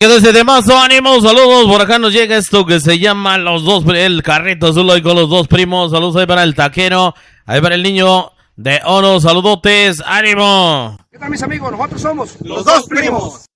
Quedó ese temazo, ánimo, saludos, por acá nos llega esto que se llama el carrito azul hoy con los dos primos, saludos ahí para el taquero, ahí para el niño de oro, saludotes, ánimo. ¿Qué tal mis amigos? Nosotros somos los dos primos.